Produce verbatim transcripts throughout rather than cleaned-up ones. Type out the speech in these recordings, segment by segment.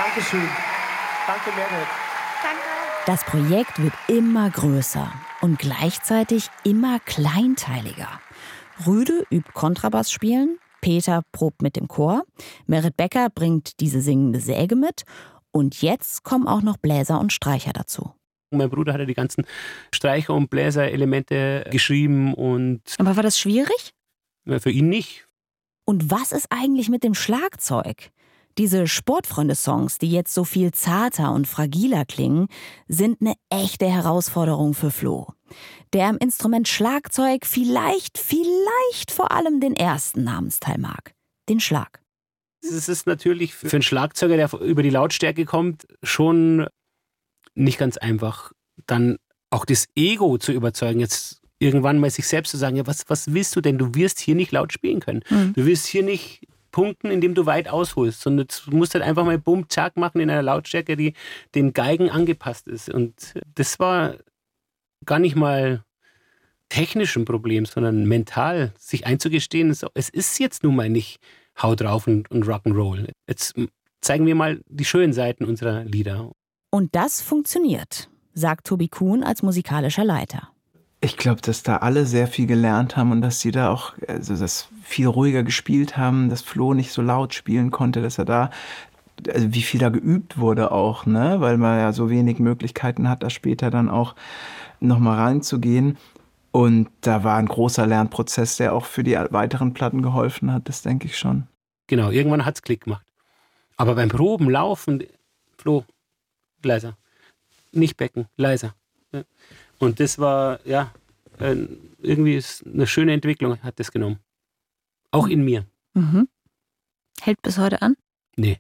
Dankeschön. Danke, Merit. Danke. Das Projekt wird immer größer und gleichzeitig immer kleinteiliger. Rüde übt Kontrabass spielen, Peter probt mit dem Chor, Merit Becker bringt diese singende Säge mit und jetzt kommen auch noch Bläser und Streicher dazu. Mein Bruder hat ja die ganzen Streicher- und Bläserelemente geschrieben und... Aber war das schwierig? Für ihn nicht. Und was ist eigentlich mit dem Schlagzeug? Diese Sportfreunde-Songs, die jetzt so viel zarter und fragiler klingen, sind eine echte Herausforderung für Flo. Der am Instrument Schlagzeug vielleicht, vielleicht vor allem den ersten Namensteil mag. Den Schlag. Es ist natürlich für einen Schlagzeuger, der über die Lautstärke kommt, schon nicht ganz einfach, dann auch das Ego zu überzeugen, jetzt irgendwann mal sich selbst zu sagen, ja, was, was willst du denn? Du wirst hier nicht laut spielen können. Mhm. Du wirst hier nicht punkten, indem du weit ausholst, sondern du musst halt einfach mal Bumm, Zack machen in einer Lautstärke, die den Geigen angepasst ist. Und das war gar nicht mal technisch ein Problem, sondern mental, sich einzugestehen, es ist jetzt nun mal nicht Hau drauf und, und Rock'n'Roll. Jetzt zeigen wir mal die schönen Seiten unserer Lieder. Und das funktioniert, sagt Tobi Kuhn als musikalischer Leiter. Ich glaube, dass da alle sehr viel gelernt haben und dass sie da auch also das viel ruhiger gespielt haben, dass Flo nicht so laut spielen konnte, dass er da, also wie viel da geübt wurde auch, ne, weil man ja so wenig Möglichkeiten hat, da später dann auch nochmal reinzugehen. Und da war ein großer Lernprozess, der auch für die weiteren Platten geholfen hat, das denke ich schon. Genau, irgendwann hat es Klick gemacht. Aber beim Proben, Laufen, Flo, leiser. Nicht Becken, leiser. Und das war, ja, irgendwie ist eine schöne Entwicklung, hat das genommen. Auch in mir. Mhm. Hält bis heute an? Nee.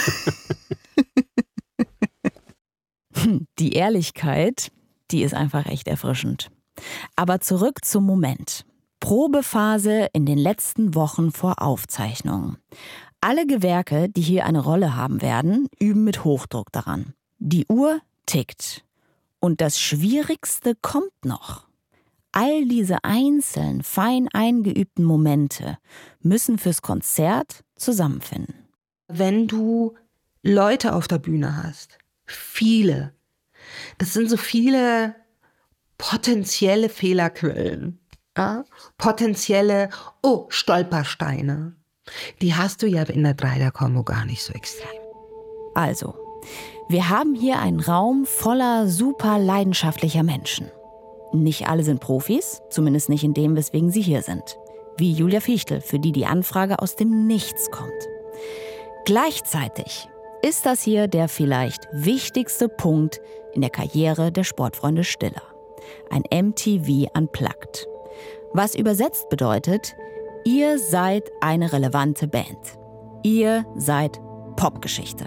Die Ehrlichkeit, die ist einfach echt erfrischend. Aber zurück zum Moment. Probephase in den letzten Wochen vor Aufzeichnung. Alle Gewerke, die hier eine Rolle haben werden, üben mit Hochdruck daran. Die Uhr tickt. Und das Schwierigste kommt noch. All diese einzelnen, fein eingeübten Momente müssen fürs Konzert zusammenfinden. Wenn du Leute auf der Bühne hast, viele, das sind so viele potenzielle Fehlerquellen, ja? Potenzielle, oh, Stolpersteine. Die hast du ja in der Dreier-Kombo gar nicht so extrem. Also, wir haben hier einen Raum voller super leidenschaftlicher Menschen. Nicht alle sind Profis, zumindest nicht in dem, weswegen sie hier sind. Wie Julia Fichtel, für die die Anfrage aus dem Nichts kommt. Gleichzeitig ist das hier der vielleicht wichtigste Punkt in der Karriere der Sportfreunde Stiller. Ein M T V Unplugged. Was übersetzt bedeutet, ihr seid eine relevante Band. Ihr seid Popgeschichte.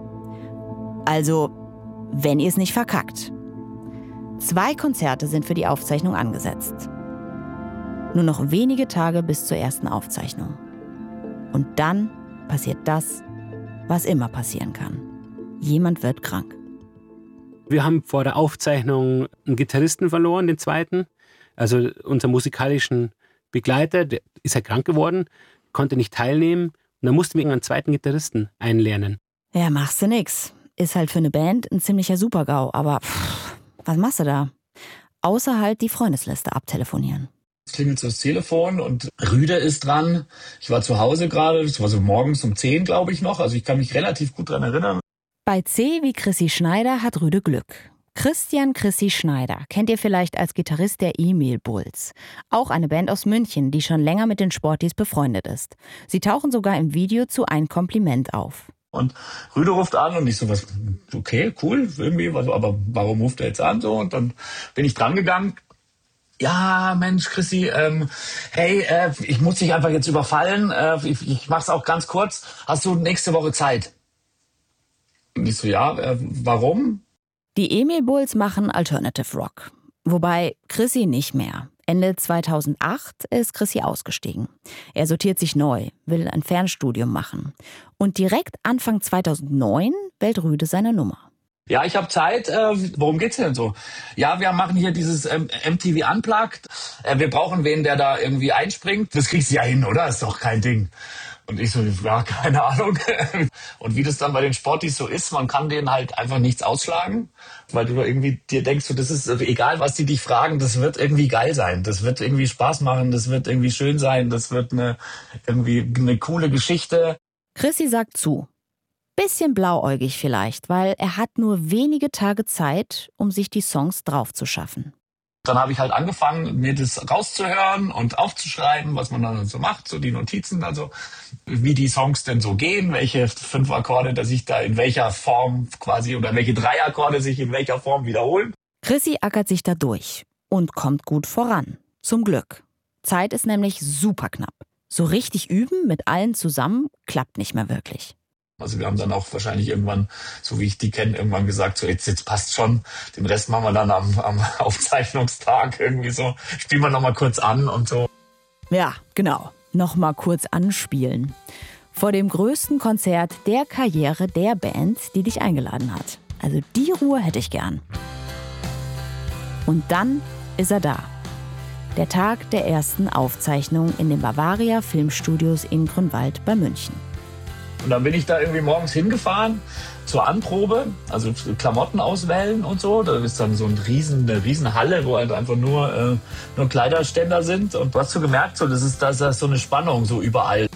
Also, wenn ihr es nicht verkackt. Zwei Konzerte sind für die Aufzeichnung angesetzt. Nur noch wenige Tage bis zur ersten Aufzeichnung. Und dann passiert das, was immer passieren kann. Jemand wird krank. Wir haben vor der Aufzeichnung einen Gitarristen verloren, den zweiten. Also unseren musikalischen Begleiter, der ist ja krank geworden, konnte nicht teilnehmen. Und dann mussten wir einen zweiten Gitarristen einlernen. Ja, machst du nix. Ist halt für eine Band ein ziemlicher Super-GAU. Aber pff, was machst du da? Außer halt die Freundesliste abtelefonieren. Es klingelt so das Telefon und Rüde ist dran. Ich war zu Hause gerade, das war so morgens um zehn, glaube ich noch. Also ich kann mich relativ gut daran erinnern. Bei C wie Chrissy Schneider hat Rüde Glück. Christian Chrissy Schneider kennt ihr vielleicht als Gitarrist der Emil Bulls. Auch eine Band aus München, die schon länger mit den Sporties befreundet ist. Sie tauchen sogar im Video zu Ein Kompliment auf. Und Rüde ruft an und ich so, was, okay, cool, irgendwie, was, aber warum ruft er jetzt an? So, und dann bin ich dran gegangen. Ja, Mensch, Chrissy, ähm, hey, äh, ich muss dich einfach jetzt überfallen. Äh, ich, ich mach's auch ganz kurz. Hast du nächste Woche Zeit? Und ich so, ja, äh, warum? Die Emil Bulls machen Alternative Rock. Wobei Chrissy nicht mehr. Ende zweitausendacht ist Chrissy ausgestiegen. Er sortiert sich neu, will ein Fernstudium machen. Und direkt Anfang zweitausendneun wählt Rüde seine Nummer. Ja, ich habe Zeit. Äh, worum geht's denn so? Ja, wir machen hier dieses ähm, M T V Unplugged. Äh, wir brauchen wen, der da irgendwie einspringt. Das kriegst du ja hin, oder? Ist doch kein Ding. Und ich so, ja, keine Ahnung. Und wie das dann bei den Sportis so ist, man kann denen halt einfach nichts ausschlagen, weil du irgendwie dir denkst, so, das ist egal, was die dich fragen, das wird irgendwie geil sein, das wird irgendwie Spaß machen, das wird irgendwie schön sein, das wird eine, irgendwie eine coole Geschichte. Chrissy sagt zu. Bisschen blauäugig vielleicht, weil er hat nur wenige Tage Zeit, um sich die Songs drauf zu schaffen. Dann habe ich halt angefangen, mir das rauszuhören und aufzuschreiben, was man dann so macht, so die Notizen, also wie die Songs denn so gehen, welche fünf Akkorde, dass ich da in welcher Form quasi oder welche drei Akkorde sich in welcher Form wiederholen. Chrissy ackert sich da durch und kommt gut voran. Zum Glück. Zeit ist nämlich super knapp. So richtig üben mit allen zusammen klappt nicht mehr wirklich. Also wir haben dann auch wahrscheinlich irgendwann, so wie ich die kenne, irgendwann gesagt, so jetzt, jetzt passt schon. Den Rest machen wir dann am, am Aufzeichnungstag irgendwie so. Spielen wir nochmal kurz an und so. Ja, genau. Nochmal kurz anspielen. Vor dem größten Konzert der Karriere der Band, die dich eingeladen hat. Also die Ruhe hätte ich gern. Und dann ist er da. Der Tag der ersten Aufzeichnung in den Bavaria Filmstudios in Grünwald bei München. Und dann bin ich da irgendwie morgens hingefahren zur Anprobe, also Klamotten auswählen und so. Da ist dann so ein riesen, eine riesen Halle, wo halt einfach nur, äh, nur Kleiderständer sind. Und du hast so gemerkt, so, das ist, das ist so eine Spannung so überall.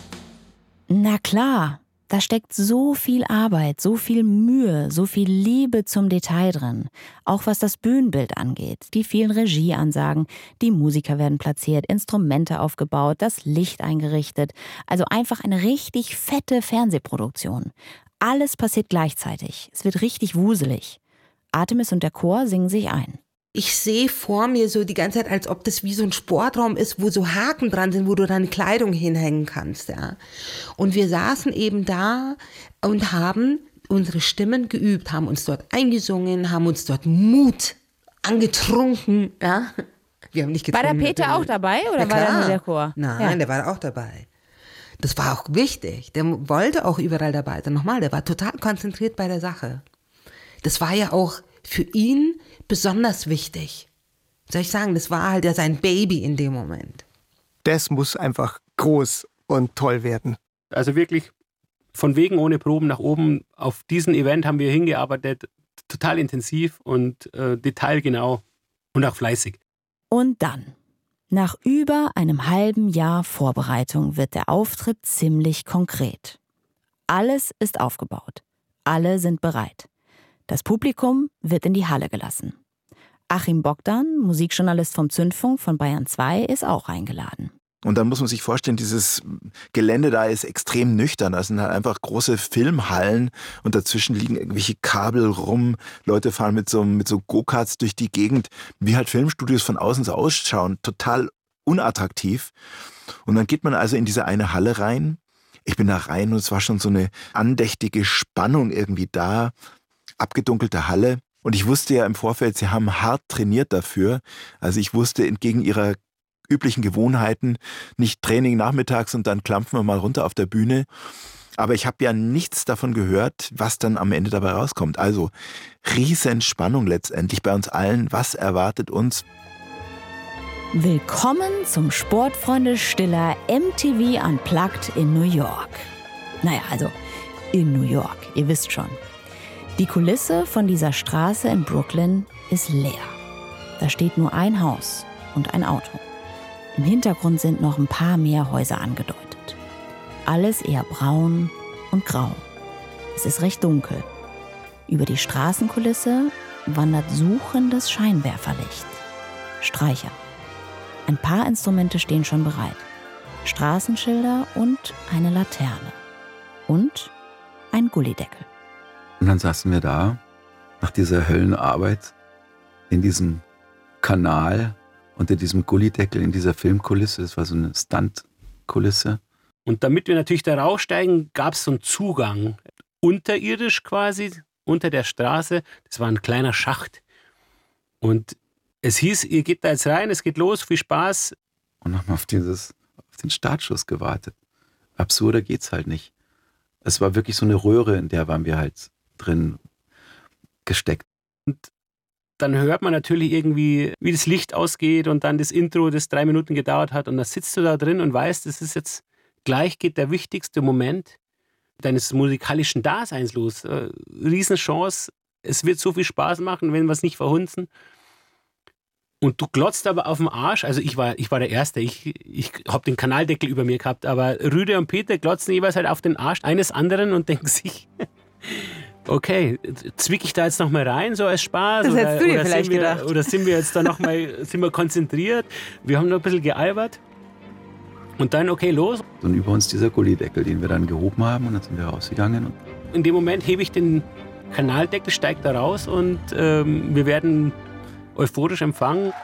Na klar, da steckt so viel Arbeit, so viel Mühe, so viel Liebe zum Detail drin. Auch was das Bühnenbild angeht. Die vielen Regieansagen, die Musiker werden platziert, Instrumente aufgebaut, das Licht eingerichtet. Also einfach eine richtig fette Fernsehproduktion. Alles passiert gleichzeitig. Es wird richtig wuselig. Artemis und der Chor singen sich ein. Ich sehe vor mir so die ganze Zeit, als ob das wie so ein Sportraum ist, wo so Haken dran sind, wo du deine Kleidung hinhängen kannst. Ja. Und wir saßen eben da und haben unsere Stimmen geübt, haben uns dort eingesungen, haben uns dort Mut angetrunken. Ja. Wir haben nicht getrunken. War der Peter natürlich. auch dabei oder Na war der klar. nur der Chor? Nein, Ja. der war auch dabei. Das war auch wichtig. Der wollte auch überall dabei sein. Nochmal, der war total konzentriert bei der Sache. Das war ja auch für ihn besonders wichtig. Soll ich sagen, das war halt ja sein Baby in dem Moment. Das muss einfach groß und toll werden. Also wirklich von wegen ohne Proben nach oben. Auf diesen Event haben wir hingearbeitet, total intensiv und äh, detailgenau und auch fleißig. Und dann, nach über einem halben Jahr Vorbereitung, wird der Auftritt ziemlich konkret. Alles ist aufgebaut. Alle sind bereit. Das Publikum wird in die Halle gelassen. Achim Bogdan, Musikjournalist vom Zündfunk von Bayern zwei, ist auch eingeladen. Und dann muss man sich vorstellen, dieses Gelände da ist extrem nüchtern. Das sind halt einfach große Filmhallen und dazwischen liegen irgendwelche Kabel rum. Leute fahren mit so, mit so Go-Karts durch die Gegend, wie halt Filmstudios von außen so ausschauen. Total unattraktiv. Und dann geht man also in diese eine Halle rein. Ich bin da rein und es war schon so eine andächtige Spannung irgendwie da. Abgedunkelte Halle. Und ich wusste ja im Vorfeld, sie haben hart trainiert dafür. Also ich wusste entgegen ihrer üblichen Gewohnheiten, nicht Training nachmittags und dann klampfen wir mal runter auf der Bühne. Aber ich habe ja nichts davon gehört, was dann am Ende dabei rauskommt. Also riesen Spannung letztendlich bei uns allen. Was erwartet uns? Willkommen zum Sportfreunde Stiller M T V Unplugged in New York. Naja, also in New York, ihr wisst schon. Die Kulisse von dieser Straße in Brooklyn ist leer. Da steht nur ein Haus und ein Auto. Im Hintergrund sind noch ein paar mehr Häuser angedeutet. Alles eher braun und grau. Es ist recht dunkel. Über die Straßenkulisse wandert suchendes Scheinwerferlicht. Streicher. Ein paar Instrumente stehen schon bereit. Straßenschilder und eine Laterne. Und ein Gullydeckel. Und dann saßen wir da, nach dieser Höllenarbeit, in diesem Kanal, unter diesem Gullydeckel, in dieser Filmkulisse. Das war so eine Stuntkulisse. Und damit wir natürlich da raussteigen, gab es so einen Zugang. Unterirdisch quasi, unter der Straße. Das war ein kleiner Schacht. Und es hieß, ihr geht da jetzt rein, es geht los, viel Spaß. Und haben auf, dieses, auf den Startschuss gewartet. Absurder geht's halt nicht. Es war wirklich so eine Röhre, in der waren wir halt drin gesteckt. Und dann hört man natürlich irgendwie, wie das Licht ausgeht und dann das Intro, das drei Minuten gedauert hat. Und dann sitzt du da drin und weißt, das ist jetzt gleich geht der wichtigste Moment deines musikalischen Daseins los. Äh, Riesenchance, es wird so viel Spaß machen, wenn wir es nicht verhunzen. Und du glotzt aber auf den Arsch. Also ich war, ich war der Erste, ich, ich habe den Kanaldeckel über mir gehabt, aber Rüde und Peter glotzen jeweils halt auf den Arsch eines anderen und denken sich, okay, zwick ich da jetzt noch mal rein, so als Spaß? Das oder, hättest du dir oder vielleicht sind wir, gedacht. Oder sind wir jetzt da noch mal, sind wir konzentriert? Wir haben noch ein bisschen gealbert. Und dann, okay, los. Und über uns dieser Gullideckel, den wir dann gehoben haben, und dann sind wir rausgegangen. Und In dem Moment hebe ich den Kanaldeckel, steige da raus und ähm, wir werden euphorisch empfangen.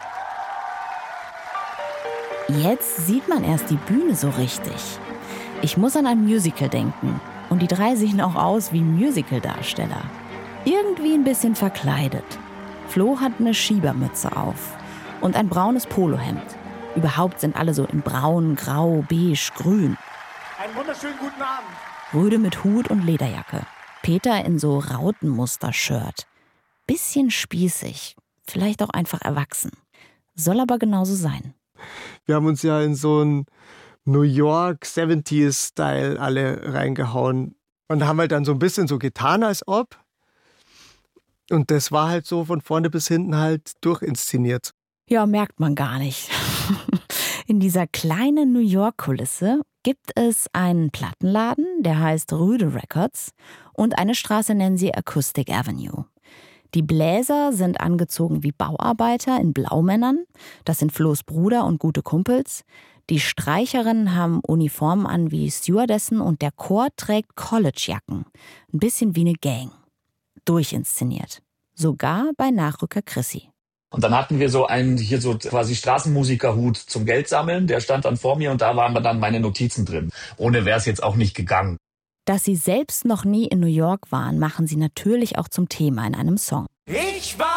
Jetzt sieht man erst die Bühne so richtig. Ich muss an ein Musical denken. Und die drei sehen auch aus wie Musical-Darsteller. Irgendwie ein bisschen verkleidet. Flo hat eine Schiebermütze auf und ein braunes Polohemd. Überhaupt sind alle so in braun, grau, beige, grün. Einen wunderschönen guten Abend. Rüde mit Hut und Lederjacke. Peter in so Rautenmuster-Shirt. Bisschen spießig. Vielleicht auch einfach erwachsen. Soll aber genauso sein. Wir haben uns ja in so einen New York siebziger-Style alle reingehauen und haben halt dann so ein bisschen so getan, als ob. Und das war halt so von vorne bis hinten halt durchinszeniert. Ja, merkt man gar nicht. In dieser kleinen New York-Kulisse gibt es einen Plattenladen, der heißt Rüde Records, und eine Straße nennen sie Acoustic Avenue. Die Bläser sind angezogen wie Bauarbeiter in Blaumännern. Das sind Flo's Bruder und gute Kumpels. Die Streicherinnen haben Uniformen an wie Stewardessen und der Chor trägt Collegejacken. Ein bisschen wie eine Gang. Durchinszeniert. Sogar bei Nachrücker Chrissy. Und dann hatten wir so einen, hier so quasi Straßenmusikerhut zum Geld sammeln. Der stand dann vor mir und da waren dann meine Notizen drin. Ohne wäre es jetzt auch nicht gegangen. Dass sie selbst noch nie in New York waren, machen sie natürlich auch zum Thema in einem Song. Ich war